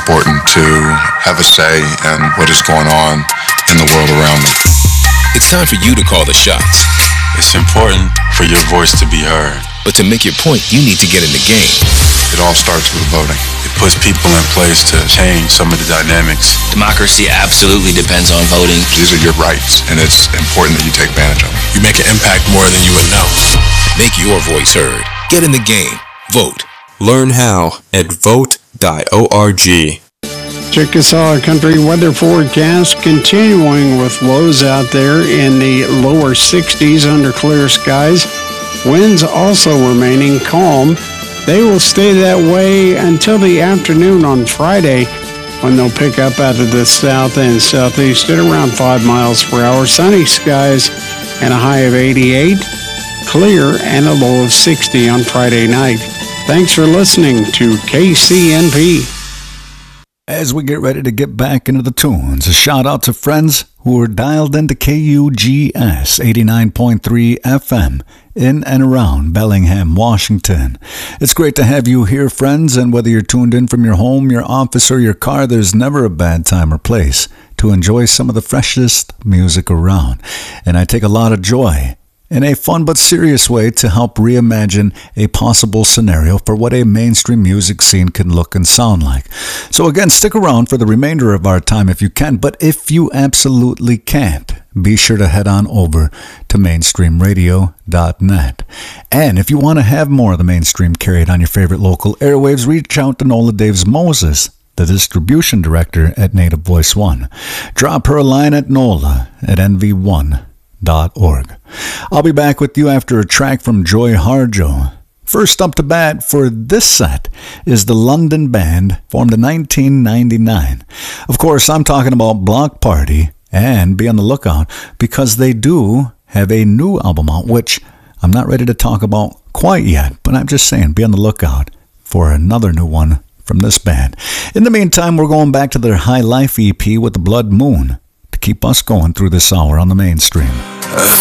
important to have a say in what is going on in the world around them. It's time for you to call the shots. It's important for your voice to be heard. But to make your point, you need to get in the game. It all starts with voting. It puts people in place to change some of the dynamics. Democracy absolutely depends on voting. These are your rights, and it's important that you take advantage of them. You make an impact more than you would know. Make your voice heard. Get in the game. Vote. Learn how at vote.org. Chickasaw Country weather forecast continuing with lows out there in the lower 60s under clear skies. Winds also remaining calm. They will stay that way until the afternoon on Friday, when they'll pick up out of the south and southeast at around 5 miles per hour. Sunny skies and a high of 88. Clear and a low of 60 on Friday night. Thanks for listening to KCNP. As we get ready to get back into the tunes, a shout out to friends who are dialed into KUGS 89.3 FM in and around Bellingham, Washington. It's great to have you here, friends, and whether you're tuned in from your home, your office, or your car, there's never a bad time or place to enjoy some of the freshest music around. And I take a lot of joy in a fun but serious way to help reimagine a possible scenario for what a mainstream music scene can look and sound like. So again, stick around for the remainder of our time if you can, but if you absolutely can't, be sure to head on over to mainstreamradio.net. And if you want to have more of the mainstream carried on your favorite local airwaves, reach out to Nola Daves Moses, the distribution director at Native Voice One. Drop her a line at nola@nv1.org. I'll be back with you after a track from Joy Harjo. First up to bat for this set is the London band, formed in 1999. Of course, I'm talking about Block Party, and be on the lookout because they do have a new album out, which I'm not ready to talk about quite yet, but I'm just saying, be on the lookout for another new one from this band. In the meantime, we're going back to their High Life EP with the Blood Moon to keep us going through this hour on the mainstream.